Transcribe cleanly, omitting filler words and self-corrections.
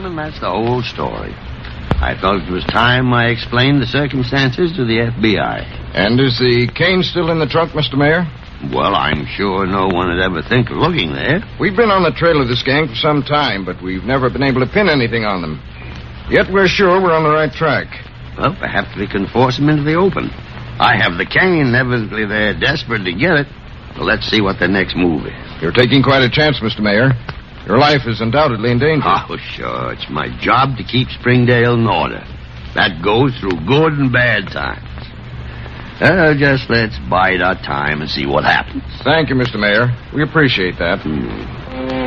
and that's the whole story. I felt it was time I explained the circumstances to the FBI. And is the cane still in the trunk, Mr. Mayor? Well, I'm sure no one would ever think of looking there. We've been on the trail of this gang for some time, but we've never been able to pin anything on them. Yet we're sure we're on the right track. Well, perhaps we can force them into the open. I have the cane. Evidently, they're desperate to get it. So let's see what their next move is. You're taking quite a chance, Mr. Mayor. Your life is undoubtedly in danger. Oh, sure. It's my job to keep Springdale in order. That goes through good and bad times. Just let's bide our time and see what happens. Thank you, Mr. Mayor. We appreciate that.